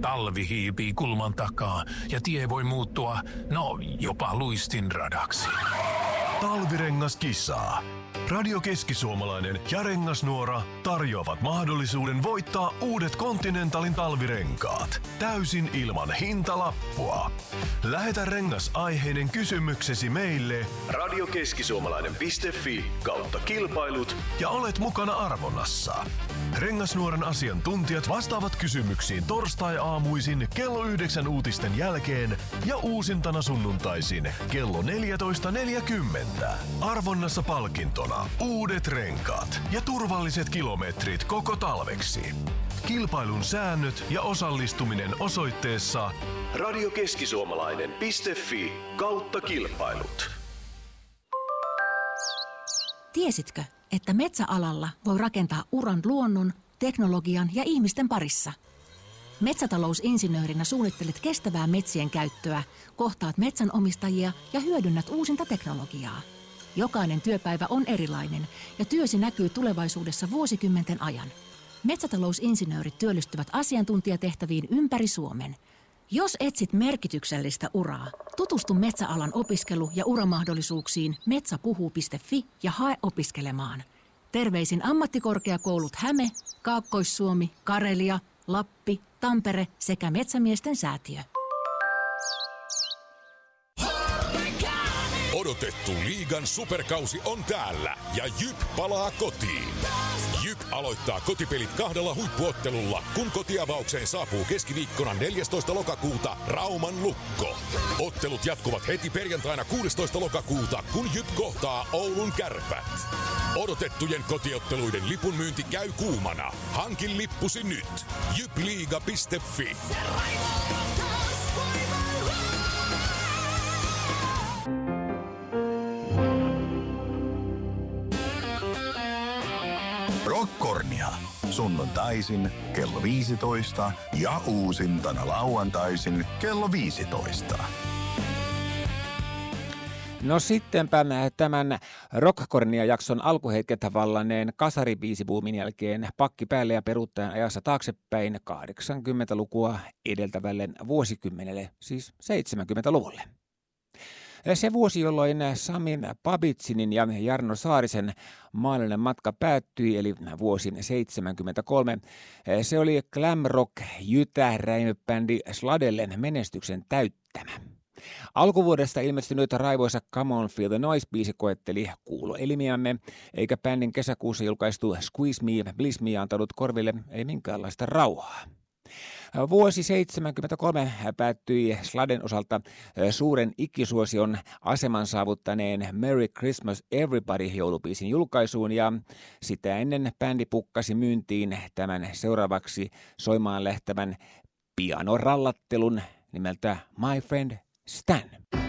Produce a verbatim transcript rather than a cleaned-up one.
Talvi hiipii kulman takaa ja tie voi muuttua, no jopa luistinradaksi. Talvirengas kisaa. Radio Keski-Suomalainen ja Rengasnuora tarjoavat mahdollisuuden voittaa uudet Continentalin talvirenkaat täysin ilman hintalappua. Lähetä rengasaiheinen kysymyksesi meille radiokeskisuomalainen piste fi kautta kilpailut ja olet mukana arvonnassa. Rengasnuoren asiantuntijat vastaavat kysymyksiin torstai-aamuisin kello yhdeksän uutisten jälkeen ja uusintana sunnuntaisin kello neljätoista neljäkymmentä. Arvonnassa palkintona uudet renkaat ja turvalliset kilometrit koko talveksi. Kilpailun säännöt ja osallistuminen osoitteessa radiokeskisuomalainen piste fi kautta kilpailut. Tiesitkö, että metsäalalla voi rakentaa uran luonnon, teknologian ja ihmisten parissa? Metsätalousinsinöörinä suunnittelet kestävää metsien käyttöä, kohtaat metsänomistajia ja hyödynnät uusinta teknologiaa. Jokainen työpäivä on erilainen ja työsi näkyy tulevaisuudessa vuosikymmenten ajan. Metsätalousinsinöörit työllistyvät asiantuntijatehtäviin ympäri Suomen. Jos etsit merkityksellistä uraa, tutustu metsäalan opiskelu- ja uramahdollisuuksiin metsäpuhuu piste fi ja hae opiskelemaan. Terveisin ammattikorkeakoulut Häme, Kaakkois-Suomi, Karelia, Lappi, Tampere sekä Metsämiesten säätiö. Odotettu liigan superkausi on täällä ja Jyp palaa kotiin. Jyp aloittaa kotipelit kahdella huippuottelulla, kun kotiavaukseen saapuu keskiviikkona neljästoista lokakuuta Rauman Lukko. Ottelut jatkuvat heti perjantaina kuudestoista lokakuuta, kun Jyp kohtaa Oulun Kärpät. Odotettujen kotiotteluiden lipun myynti käy kuumana. Hankin lippusi nyt. jypliiga piste fi. Rockkornia. Sunnuntaisin kello viisitoista ja uusintana lauantaisin kello viisitoista. No sittenpä tämän Rockkornia-jakson alkuhetket vallanneen kasaribiisibuumin jälkeen pakki päälle ja peruuttaen ajassa taaksepäin kahdeksankymmentälukua edeltävälle vuosikymmenelle, siis seitsemänkymmentäluvulle. Se vuosi, jolloin Sami Babitsinin ja Jarno Saarisen maallinen matka päättyi, eli vuosin seitsemänkymmentäkolme, se oli glam rock jytäräimöbändi Sladellen menestyksen täyttämä. Alkuvuodesta ilmestynyt raivoisa Come On Feel the Noise-biisi koetteli kuuloelimiämme, eikä bändin kesäkuussa julkaistu Squeeze Me, Bliss Me antanut korville ei minkäänlaista rauhaa. Vuosi seitsemänkymmentäkolme päättyi Sladen osalta suuren ikkisuosion aseman saavuttaneen Merry Christmas Everybody -joulubiisin julkaisuun ja sitä ennen bändi pukkasi myyntiin tämän seuraavaksi soimaan lähtevän pianorallattelun nimeltä My Friend Stan.